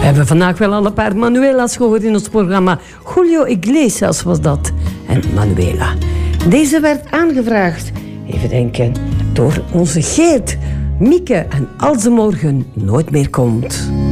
hebben vandaag wel al een paar Manuela's gehoord in ons programma. Julio Iglesias was dat. En Manuela. Deze werd aangevraagd, even denken, door onze Geert, Mieke. En als ze morgen nooit meer komt.